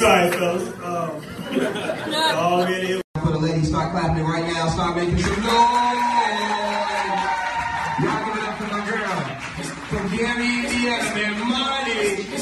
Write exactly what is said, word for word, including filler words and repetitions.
Sorry, fellas. Um, oh, man, for the ladies, start clapping right now. Start making some noise. Y'all give it up for my girl from Gary, Indiana, man.